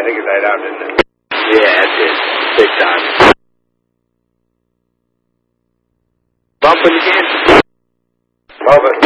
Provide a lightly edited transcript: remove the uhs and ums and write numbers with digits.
I think it died out, didn't it? Yeah, it did. Big time. Bumping again? Love it.